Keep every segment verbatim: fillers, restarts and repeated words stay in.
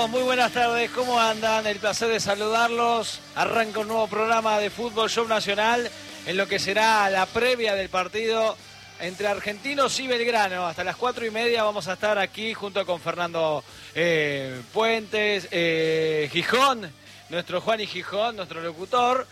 todos, muy buenas tardes, ¿cómo andan? El placer de saludarlos. Arranca un nuevo programa de Fútbol Show Nacional en lo que será la previa del partido entre Argentinos y Belgrano. Hasta las cuatro y media vamos a estar aquí junto con Fernando eh, Puentes, eh, Gijón, nuestro Juan y Gijón, nuestro locutor.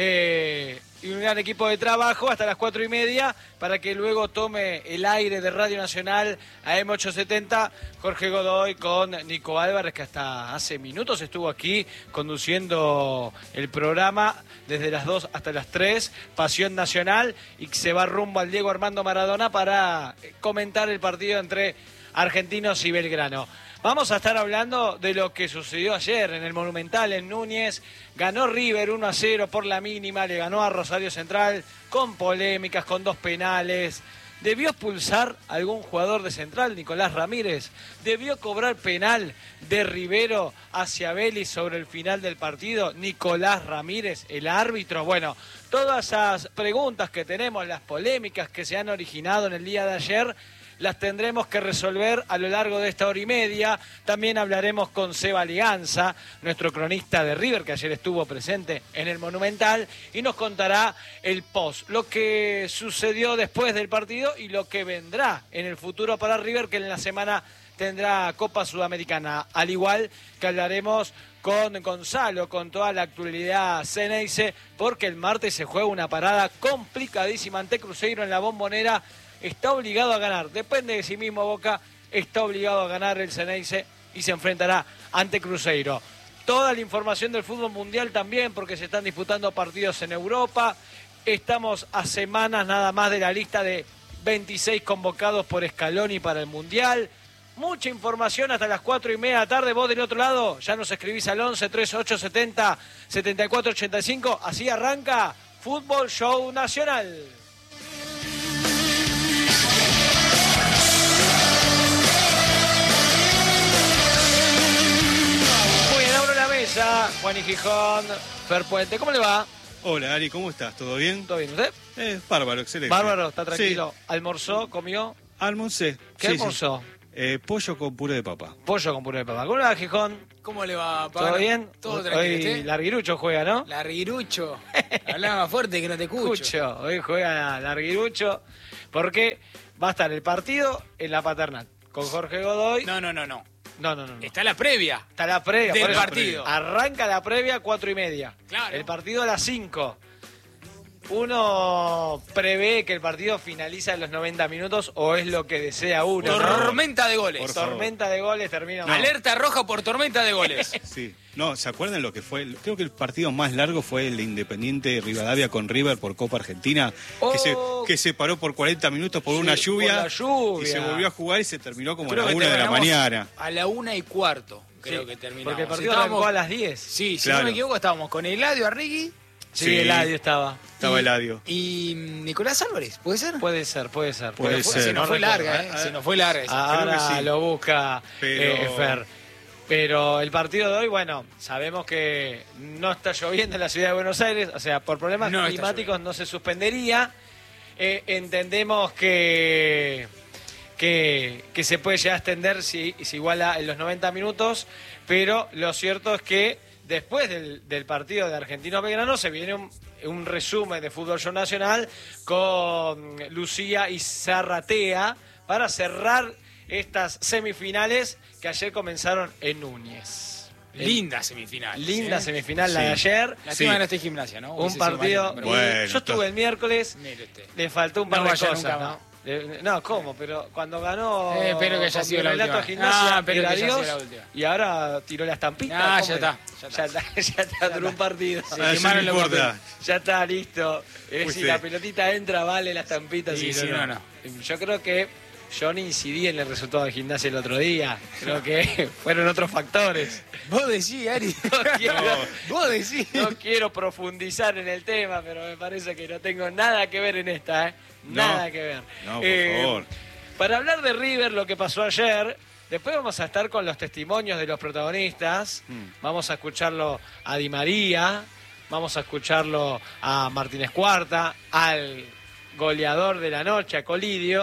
Eh, y un gran equipo de trabajo hasta las cuatro y media para que luego tome el aire de Radio Nacional a M ochocientos setenta Jorge Godoy con Nico Álvarez, que hasta hace minutos estuvo aquí conduciendo el programa desde las dos hasta las tres, Pasión Nacional, y se va rumbo al Diego Armando Maradona para comentar el partido entre Argentinos y Belgrano. Vamos a estar hablando de lo que sucedió ayer en el Monumental en Núñez. Ganó River uno a cero por la mínima, le ganó a Rosario Central con polémicas, con dos penales. ¿Debió expulsar a algún jugador de Central, Nicolás Ramírez? ¿Debió cobrar penal de Rivero hacia Vélez sobre el final del partido? Nicolás Ramírez, el árbitro. Bueno, todas esas preguntas que tenemos, las polémicas que se han originado en el día de ayer, las tendremos que resolver a lo largo de esta hora y media. También hablaremos con Seba Alianza, nuestro cronista de River, que ayer estuvo presente en el Monumental, y nos contará el post, lo que sucedió después del partido y lo que vendrá en el futuro para River, que en la semana tendrá Copa Sudamericana, al igual que hablaremos con Gonzalo, con toda la actualidad Ceneice, porque el martes se juega una parada complicadísima ante Cruzeiro en la Bombonera. Está obligado a ganar, depende de sí mismo Boca, está obligado a ganar el Ceneice y se enfrentará ante Cruzeiro. Toda la información del fútbol mundial también, porque se están disputando partidos en Europa. Estamos a semanas nada más de la lista de veintiséis convocados por Scaloni para el Mundial. Mucha información hasta las cuatro y media de la tarde. Vos del otro lado ya nos escribís al once, treinta y ocho, setenta, setenta y cuatro, ochenta y cinco. Así arranca Fútbol Show Nacional. Juan y Gijón, Fer Puente, ¿cómo le va? Hola Ari, ¿cómo estás? ¿Todo bien? ¿Todo bien? ¿Usted? Eh, bárbaro, excelente. Bárbaro, está tranquilo. Sí. ¿Almorzó? ¿Comió? Almorcé. ¿Qué sí, almorzó? Sí. Eh, pollo con puré de papa. Pollo con puré de papa. ¿Cómo le va, Gijón? ¿Cómo le va, Pablo? ¿Todo bien? Todo tranquilo. Hoy Larguirucho juega, ¿no? Larguirucho. Hablaba más fuerte que no te escucho. Escucho. Hoy juega Larguirucho porque va a estar el partido en la Paternal con Jorge Godoy. No, no, no, no. No, no, no, no. Está la previa. Está la previa. Del por eso partido. Arranca la previa a cuatro y media. Claro. El partido a las cinco. Uno prevé que el partido finaliza en los noventa minutos o es lo que desea uno. Tormenta de goles. Por Tormenta de goles termina. No. Alerta roja por tormenta de goles. Sí. No, ¿se acuerdan lo que fue? Creo que el partido más largo fue el de Independiente Rivadavia con River por Copa Argentina, oh, que, se, que se paró por cuarenta minutos por sí, una lluvia, por la lluvia. Y se volvió a jugar y se terminó como Creo a la que una de la mañana. A la una y cuarto, creo sí, que terminamos. Porque el partido estábamos... arrancó a las diez. Sí, si claro. no me equivoco, estábamos con Eladio Arregui. Sí, Sí. Eladio estaba. Estaba y, Eladio. Y Nicolás Álvarez, ¿puede ser? Puede ser, puede ser. Puede Pero ser. Se nos no fue recuerdo, larga, ¿eh? ¿eh? Se nos fue larga. esa. Ahora Creo que sí. lo busca Pero... eh, Fer. Pero el partido de hoy, bueno, sabemos que no está lloviendo en la ciudad de Buenos Aires, o sea, por problemas No climáticos no se suspendería. Eh, entendemos que, que, que se puede llegar a extender si se iguala en los noventa minutos, pero lo cierto es que después del, del partido de Argentinos Belgrano se viene un, un resumen de Fútbol Show Nacional con Lucía y Zarratea para cerrar estas semifinales que ayer comenzaron en Núñez. Linda semifinal. Linda ¿eh? semifinal Sí. la de ayer. La Sí. tema de no esté gimnasia, ¿no? Un Hubiese sido partido. más lindo, pero Bueno, Yo estuve entonces- el miércoles, Mire usted. le faltó un par No de vaya cosas, nunca ¿no? más. Le- No, ¿cómo? Pero cuando ganó Eh, espero que haya con sido la Relato última. Gimnasia, Ah, espero era que haya sido Dios, la última. y ahora tiró la estampita. Ah, ¿cómo ya es? está, Ya ya está. está, ya está, duró un partido. Sí, Ah, eso quemaron no los importa. papeles. Ya está listo. Eh, Pues si sí. la pelotita entra, vale la estampita. Sí, si sí, no, no, no. Yo creo que yo ni incidí en el resultado de Gimnasia el otro día. Creo que fueron otros factores. Vos decís, Ari. No quiero, Vos decís. no quiero profundizar en el tema, pero me parece que no tengo nada que ver en esta, ¿eh? Nada No. que ver. No, por Eh, favor. Para hablar de River, lo que pasó ayer, después vamos a estar con los testimonios de los protagonistas. Mm. Vamos a escucharlo a Di María, vamos a escucharlo a Martínez Cuarta, al goleador de la noche, a Colidio.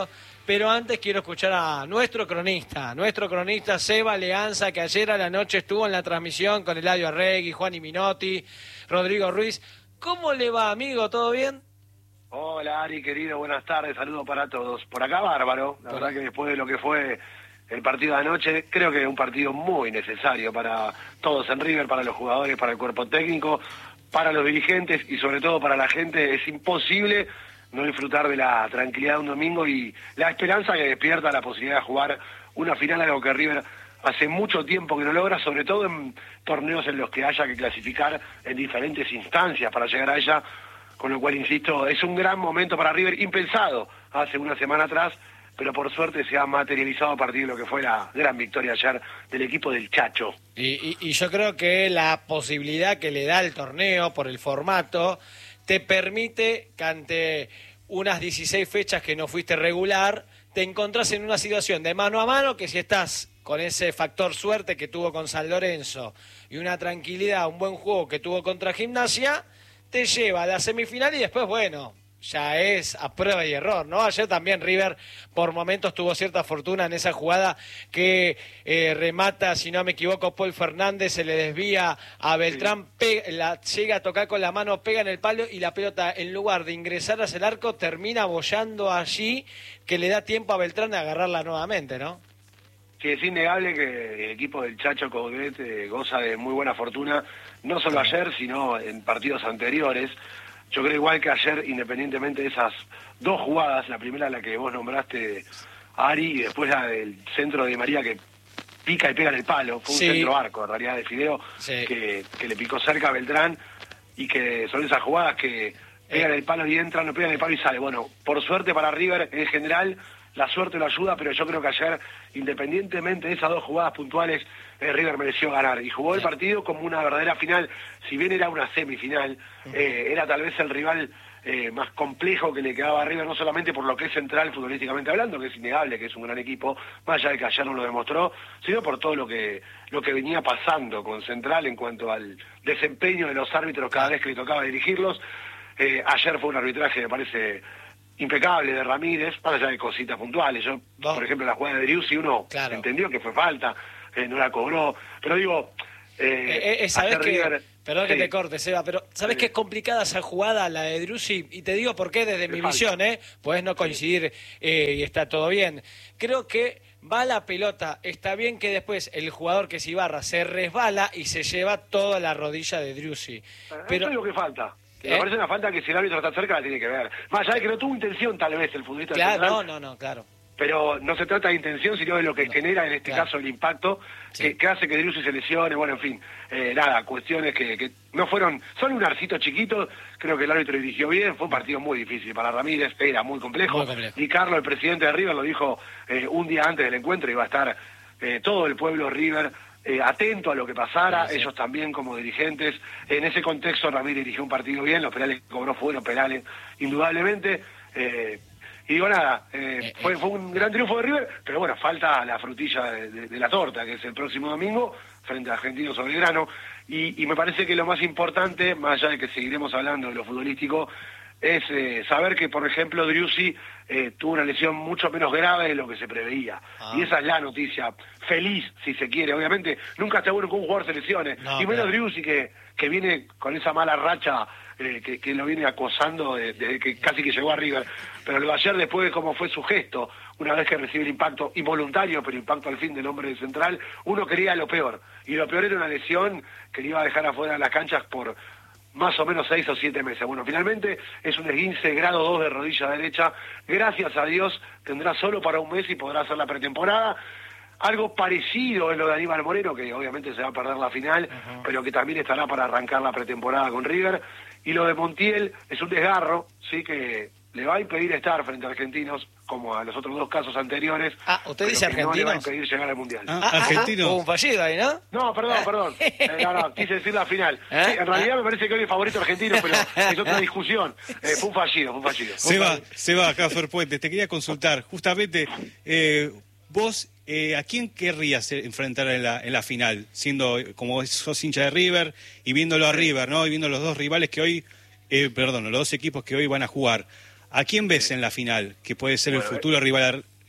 Pero antes quiero escuchar a nuestro cronista, nuestro cronista Seba Leanza, que ayer a la noche estuvo en la transmisión con Eladio Arregui, Juan Minotti, Rodrigo Ruiz. ¿Cómo le va, amigo? ¿Todo bien? Hola, Ari, querido, buenas tardes, saludos para todos. Por acá, bárbaro. La verdad que después de lo que fue el partido de anoche, creo que es un partido muy necesario para todos en River, para los jugadores, para el cuerpo técnico, para los dirigentes y sobre todo para la gente. Es imposible no disfrutar de la tranquilidad de un domingo y la esperanza que despierta la posibilidad de jugar una final, algo que River hace mucho tiempo que no logra, sobre todo en torneos en los que haya que clasificar en diferentes instancias para llegar a ella, con lo cual, insisto, es un gran momento para River, impensado hace una semana atrás, pero por suerte se ha materializado a partir de lo que fue la gran victoria ayer del equipo del Chacho. Y, y, y yo creo que la posibilidad que le da el torneo por el formato te permite que ante unas dieciséis fechas que no fuiste regular, te encontrás en una situación de mano a mano que si estás con ese factor suerte que tuvo con San Lorenzo y una tranquilidad, un buen juego que tuvo contra Gimnasia, te lleva a la semifinal y después, bueno, ya es a prueba y error, ¿no? Ayer también River por momentos tuvo cierta fortuna en esa jugada que eh, remata, si no me equivoco, Paul Fernández, se le desvía a Beltrán, sí. pega, la, llega a tocar con la mano, pega en el palo y la pelota, en lugar de ingresar hacia el arco, termina boyando allí, que le da tiempo a Beltrán de agarrarla nuevamente, ¿no? Sí, es innegable que el equipo del Chacho Coudet eh, goza de muy buena fortuna, no solo ayer, sino en partidos anteriores. Yo creo igual que ayer, independientemente de esas dos jugadas, la primera la que vos nombraste, Ari, y después la del centro de María que pica y pega en el palo, fue un sí. centro arco, en realidad, de Fideo, sí. que, que le picó cerca a Beltrán, y que son esas jugadas que pegan el palo y entran, no pegan el palo y sale. Bueno, por suerte para River, en general, la suerte lo ayuda, pero yo creo que ayer, independientemente de esas dos jugadas puntuales, eh, River mereció ganar y jugó el partido como una verdadera final. Si bien era una semifinal, eh, era tal vez el rival eh, más complejo que le quedaba a River, no solamente por lo que es central futbolísticamente hablando, que es innegable que es un gran equipo, más allá de que ayer no lo demostró, sino por todo lo que lo que venía pasando con Central en cuanto al desempeño de los árbitros cada vez que le tocaba dirigirlos. Eh, ayer fue un arbitraje, me parece, impecable de Ramírez, más allá de cositas puntuales. Yo, no. por ejemplo, la jugada de Driussi, uno claro. entendió que fue falta, eh, no la cobró, pero digo... Eh, eh, eh, ¿sabés que, River, perdón sí. que te corte, Seba, pero ¿sabés sí. que es complicada esa jugada, la de Driussi? Y te digo por qué desde mi falta. visión, ¿eh? Podés no coincidir eh, y está todo bien. Creo que va la pelota, está bien que después el jugador que es Ibarra se resbala y se lleva toda la rodilla de Driussi. Pero eso es lo que falta. ¿Eh? Me parece una falta que si el árbitro está cerca la tiene que ver. Más allá de que no tuvo intención tal vez el futbolista claro, central. no, no, no, claro. Pero no se trata de intención, sino de lo que no, genera en este claro. caso el impacto sí. que, que hace que Driussi se lesione. Bueno, en fin, eh, nada, cuestiones que, que no fueron... Son un arcito chiquito, creo que el árbitro dirigió bien, fue un partido muy difícil para Ramírez, era muy complejo. Muy complejo. Y Carlos, el presidente de River, lo dijo eh, un día antes del encuentro, iba a estar eh, todo el pueblo River... Eh, atento a lo que pasara, sí, sí. ellos también como dirigentes. En ese contexto Ramírez dirigió un partido bien, los penales que cobró fueron penales, indudablemente. Eh, y digo nada, eh, eh, fue, fue un gran triunfo de River, pero bueno, falta la frutilla de, de, de la torta, que es el próximo domingo, frente a Argentinos sobre Belgrano. Y, y me parece que lo más importante, más allá de que seguiremos hablando de lo futbolístico, es eh, saber que, por ejemplo, Driussi eh, tuvo una lesión mucho menos grave de lo que se preveía. Ah. Y esa es la noticia feliz, si se quiere. Obviamente, nunca está bueno que un jugador se lesione. No, y menos claro. Driussi, que, que viene con esa mala racha, eh, que, que lo viene acosando desde de que casi que llegó a River. Pero lo de ayer, después de cómo fue su gesto, una vez que recibe el impacto involuntario, pero impacto al fin del hombre de Central, uno quería lo peor. Y lo peor era una lesión que le iba a dejar afuera de las canchas por... más o menos seis o siete meses. Bueno, finalmente es un esguince grado dos de rodilla derecha. Gracias a Dios tendrá solo para un mes y podrá hacer la pretemporada. Algo parecido es lo de Aníbal Moreno, que obviamente se va a perder la final, uh-huh. pero que también estará para arrancar la pretemporada con River. Y lo de Montiel es un desgarro, sí, que le va a impedir estar frente a Argentinos, como a los otros dos casos anteriores. Ah, ¿usted dice Argentinos? No le va a impedir llegar al Mundial. Ah, ah, Argentinos. Hubo un fallido ahí, ¿no? No, perdón, perdón. Eh, no, no, quise decir la final. ¿Eh? Sí, en realidad me parece que hoy es favorito argentino, pero es otra discusión. Eh, fue un fallido, fue un fallido. Seba, Seba, acá Fer Puentes, te quería consultar. Justamente, eh, vos, eh, ¿a quién querrías enfrentar en la, en la final? Siendo, como sos hincha de River, y viéndolo a River, ¿no? Y viendo los dos rivales que hoy, eh, perdón, los dos equipos que hoy van a jugar. ¿A quién ves en la final que puede ser bueno, el futuro rival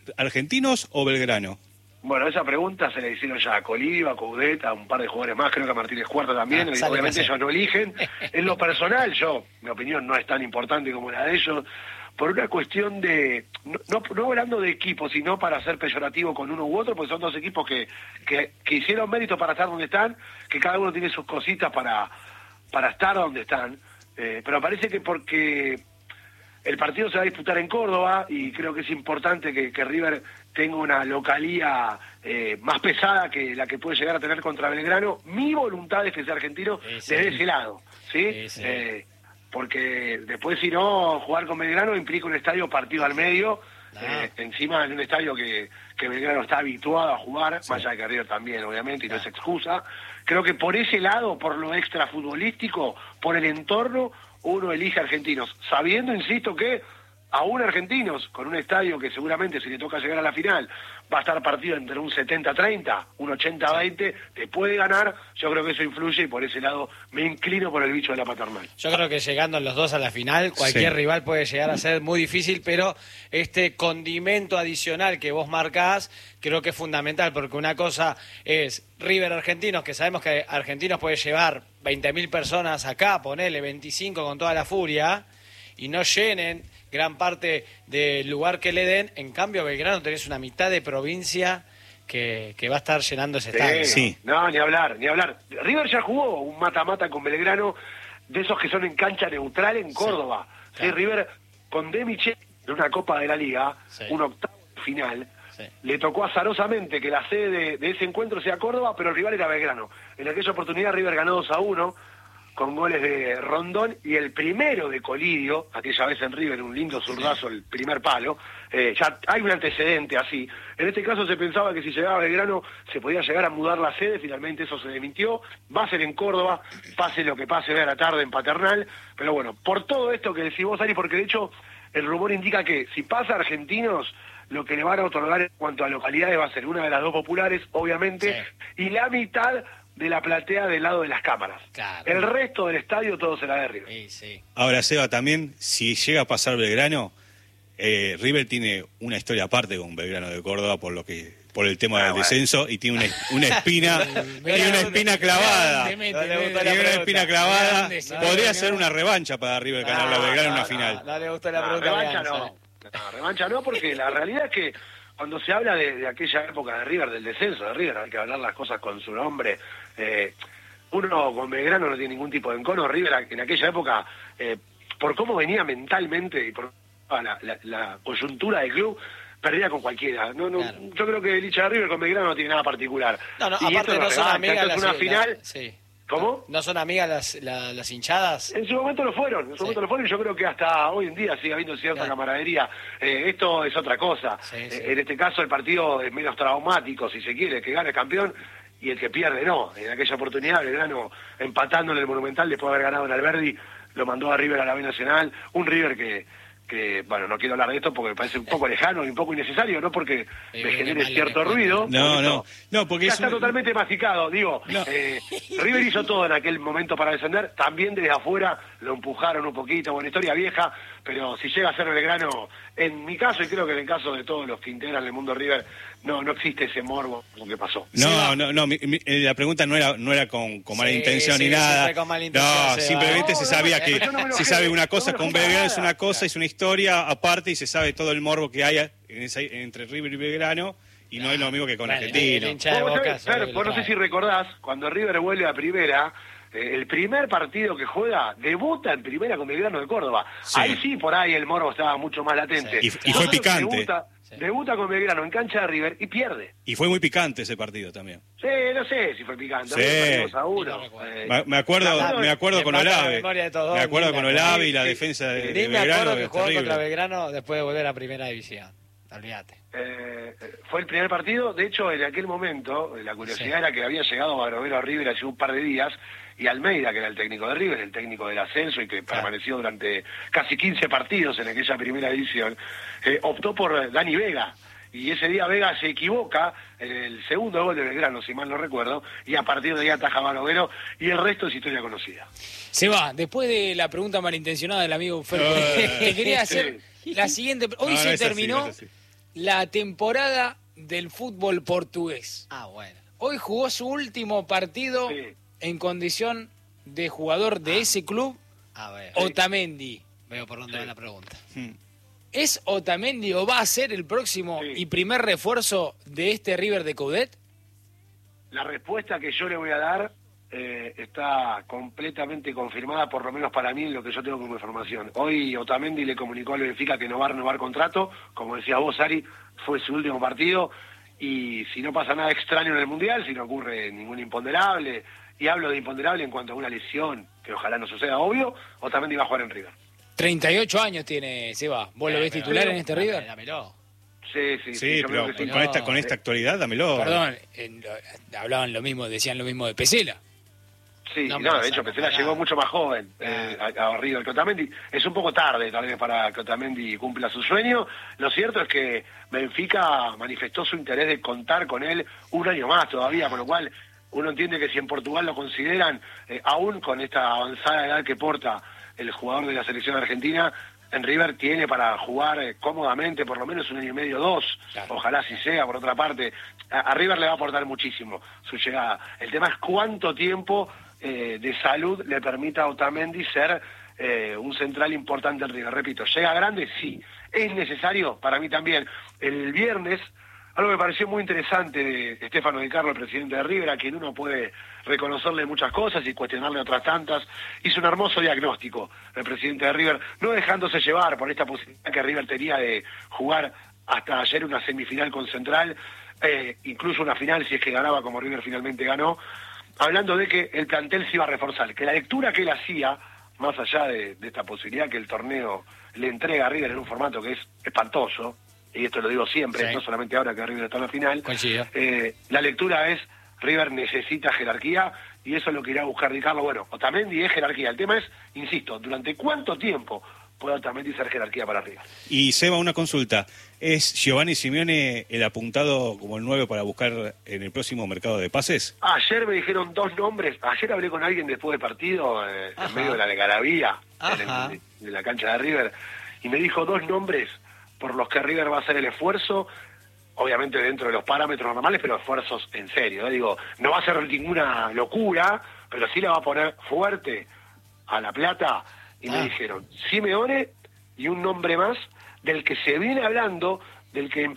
¿Argentinos o Belgrano? Bueno, esa pregunta se la hicieron ya a Coliva, a Coudet, a un par de jugadores más, creo que a Martínez Cuarta también, Ah, y sale obviamente que ellos no eligen. En lo personal, yo, mi opinión no es tan importante como la de ellos, por una cuestión de, no, no, no hablando de equipos, sino para ser peyorativo con uno u otro, porque son dos equipos que, que, que hicieron mérito para estar donde están, que cada uno tiene sus cositas para, para estar donde están, eh, pero parece que porque el partido se va a disputar en Córdoba y creo que es importante que, que River tenga una localía eh, más pesada que la que puede llegar a tener contra Belgrano. Mi voluntad es que sea argentino Sí, sí. desde ese lado, ¿sí? Sí, sí. Eh, porque después si no, jugar con Belgrano implica un estadio partido al medio, Ah. eh, encima en un estadio que, que Belgrano está habituado a jugar, más allá de que River también, obviamente, y no es excusa. Creo que por ese lado, por lo extra futbolístico, por el entorno, uno elige argentinos, sabiendo, insisto, que aún argentinos, con un estadio que seguramente si le toca llegar a la final, va a estar partido entre un setenta treinta, un ochenta veinte, te puede ganar. Yo creo que eso influye y por ese lado me inclino por el bicho de la paternal. Yo creo que llegando los dos a la final, cualquier Sí. rival puede llegar a ser muy difícil, pero este condimento adicional que vos marcás, creo que es fundamental, porque una cosa es River Argentinos, que sabemos que Argentinos puede llevar veinte mil personas acá, ponele veinticinco con toda la furia, y no llenen gran parte del lugar que le den. En cambio, Belgrano tenés una mitad de provincia que, que va a estar llenando ese estadio. Sí. No, ni hablar, ni hablar. River ya jugó un mata-mata con Belgrano, de esos que son en cancha neutral en Córdoba. Sí, claro. River con De Michel en una Copa de la Liga, Sí. un octavo final, Sí. le tocó azarosamente que la sede de, de ese encuentro sea Córdoba, pero el rival era Belgrano. En aquella oportunidad River ganó dos a uno, con goles de Rondón y el primero de Colidio, aquella vez en River, un lindo zurdazo, el primer palo. Eh, ya hay un antecedente así. En este caso se pensaba que si llegaba a Belgrano se podía llegar a mudar la sede, finalmente eso se desmintió. Va a ser en Córdoba, pase lo que pase, vea la tarde en Paternal. Pero bueno, por todo esto que decís vos, Ari, porque de hecho el rumor indica que si pasa a Argentinos, lo que le van a otorgar en cuanto a localidades va a ser una de las dos populares, obviamente, y la mitad de la platea del lado de las cámaras. Claro. El resto del estadio todo será de River. Sí, sí. Ahora, Seba, también, si llega a pasar Belgrano, eh, River tiene una historia aparte con Belgrano de Córdoba por lo que por el tema Ah, del bueno. descenso y tiene una, una espina tiene una espina clavada. Te mete, No le te gustó mete. la Tiene una pregunta. espina clavada. ¿Dónde se- Podría no? ser una revancha para River ganarle a No, Belgrano en no, una final. No le gusta la No, pregunta. revancha Leandro. no. No, revancha no, porque la realidad es que cuando se habla de, de aquella época de River, del descenso de River, hay que hablar las cosas con su nombre. Eh, uno con Belgrano no tiene ningún tipo de encono. River en aquella época, eh, por cómo venía mentalmente y por la, la, la coyuntura del club, perdía con cualquiera. No, no, Claro. Yo creo que el hincha de River con Belgrano no tiene nada particular. No, no, Y aparte esto no es son revancha, amigas esto las, es una las- final. sí. ¿Cómo? ¿No son amigas las, la- las hinchadas? En su momento lo fueron, en su Sí. momento lo fueron y yo creo que hasta hoy en día sigue habiendo cierta Claro. camaradería. Eh, esto es otra cosa. Sí, Eh, sí. en este caso el partido es menos traumático, si se quiere, que gane el campeón y el que pierde no. En aquella oportunidad Belgrano empatando en el Monumental después de haber ganado en Alberdi, lo mandó a River a la B Nacional, un River que, que bueno, no quiero hablar de esto porque me parece un poco lejano y un poco innecesario, no porque Eh, me viene genere mal, cierto le ruido. No, porque no, esto no, porque ya es está un- totalmente masticado, digo, No. eh, River hizo todo en aquel momento para descender, también desde afuera lo empujaron un poquito, buena historia vieja, pero si llega a ser Belgrano, en mi caso y creo que en el caso de todos los que integran el mundo River, no no existe ese morbo lo que pasó. No, no, no, mi- mi- eh, la pregunta no era no era con, con mala Sí, intención sí, ni nada. siempre con mala intención, no, Seba. simplemente No, se no, sabía no, que yo no me enojé, se sabe una no cosa me con enojé para Belgrano, es nada. una cosa, es una historia aparte y se sabe todo el morbo que hay en esa- entre River y Belgrano y no es lo mismo que con Bueno, el Argentino. hincha de Vos Boca, sabés, claro, sobre vos no lo sé trae. si recordás, cuando River vuelve a primera, eh, el primer partido que juega, debuta en primera con Belgrano de Córdoba. Sí. Ahí sí, por ahí el morbo estaba mucho más latente. Sí. Y- y fue Nosotros picante. Debuta, Sí. debuta con Belgrano en cancha de River y pierde. Y fue muy picante ese partido también. Sí, no sé si fue picante. Sí. Perdimos a Ni uno. lo recuerdo. Eh, Me, me acuerdo, la- me acuerdo Me con mata la Olave. memoria de todos, Me acuerdo ni con me Olave y la Sí, defensa de, sí. de Ni me Belgrano. acuerdo que es jugó contra terrible. Belgrano después de volver a primera división. Olvídate. Eh, fue el primer partido, de hecho en aquel momento la curiosidad Sí. era que había llegado Barovero a River hace un par de días y Almeida, que era el técnico de River, el técnico del ascenso y que Claro. permaneció durante casi quince partidos en aquella primera edición, eh, optó por Dani Vega. Y ese día Vega se equivoca en el segundo gol de Belgrano, si mal no recuerdo, y a partir de ahí ataja Barovero y el resto es historia conocida. Se va, después de la pregunta malintencionada del amigo Fer, Eh. te quería hacer la siguiente. Hoy No, no se es así, terminó no es así. la temporada del fútbol portugués. Ah, bueno. Hoy jugó su último partido Sí. en condición de jugador de ese club, A ver. Otamendi. Veo por dónde va la pregunta. Mm. ¿Es Otamendi o va a ser el próximo Sí. y primer refuerzo de este River de Coudet? La respuesta que yo le voy a dar eh, está completamente confirmada, por lo menos para mí, en lo que yo tengo como información. Hoy Otamendi le comunicó al Benfica que no va a renovar contrato, como decía vos, Ari, fue su último partido, y si no pasa nada extraño en el Mundial, si no ocurre ningún imponderable, y hablo de imponderable en cuanto a una lesión, que ojalá no suceda, obvio, Otamendi va a jugar en River. treinta y ocho años tiene Seba. ¿Vos lo Eh, ves pero- titular en este Dame- River? Dámelo. Sí, sí, sí, Sí, yo pero creo que sí. con esta, con esta actualidad, dámelo. Perdón, en- hablaban lo mismo, decían lo mismo de Pesela. Sí, No no, me vas de a hecho, Pesela comparar. llegó mucho más joven eh, a, a River que Otamendi. Es un poco tarde, tal vez, para que Otamendi cumpla su sueño. Lo cierto es que Benfica manifestó su interés de contar con él un año más todavía, con lo cual uno entiende que si en Portugal lo consideran, eh, aún con esta avanzada edad que porta el jugador de la selección argentina, en River tiene para jugar eh, cómodamente por lo menos un año y medio, dos. Claro. Ojalá si sea, por otra parte. A, a River le va a aportar muchísimo su llegada. El tema es cuánto tiempo eh, de salud le permita a Otamendi ser eh, un central importante en River. Repito, ¿llega grande? Sí. ¿Es necesario? Para mí también. El viernes, algo que me pareció muy interesante de Estefano Di Carlo, el presidente de River, a quien uno puede reconocerle muchas cosas y cuestionarle otras tantas, hizo un hermoso diagnóstico el presidente de River, no dejándose llevar por esta posibilidad que River tenía de jugar hasta ayer una semifinal con Central, eh, incluso una final si es que ganaba como River finalmente ganó, hablando de que el plantel se iba a reforzar, que la lectura que él hacía, más allá de, de esta posibilidad que el torneo le entrega a River en un formato que es espantoso, y esto lo digo siempre, Sí. no solamente ahora que River está en la final, Coincido. eh, la lectura es River necesita jerarquía y eso es lo que irá a buscar Di Carlo. Bueno, Otamendi es jerarquía. El tema es, insisto, ¿durante cuánto tiempo puede Otamendi ser jerarquía para River? Y Seba, una consulta. ¿Es Giovanni Simeone el apuntado como el nueve para buscar en el próximo mercado de pases? Ayer me dijeron dos nombres. Ayer hablé con alguien después del partido, eh, en Ajá. medio de la algarabía Ajá. en el- de la cancha de River, y me dijo dos nombres por los que River va a hacer el esfuerzo, obviamente dentro de los parámetros normales, pero esfuerzos en serio. ¿eh? Digo, no va a ser ninguna locura, pero sí la va a poner fuerte a La Plata. Y Ah. me dijeron, Simeone y un nombre más del que se viene hablando, del que en